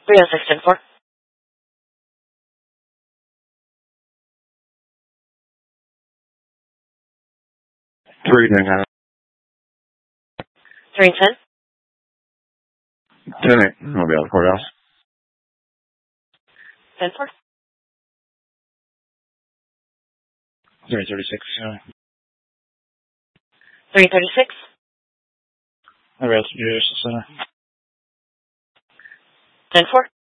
306 10 4. 310. 310. 10-8. I'll be out of the courthouse. 10 4. 336. 336. I'll be out to the Judicial Center. 10 4.